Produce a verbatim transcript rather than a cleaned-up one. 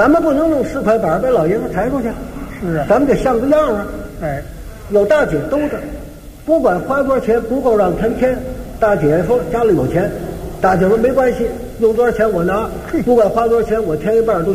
咱们不能弄十块板把老爷子抬出去， 是啊， 咱们得像个样啊。 哎， 有大姐兜着，不管花多少钱不够让谈添，大姐说家里有钱，大姐说没关系，用多少钱我拿，不管花多少钱我添一半都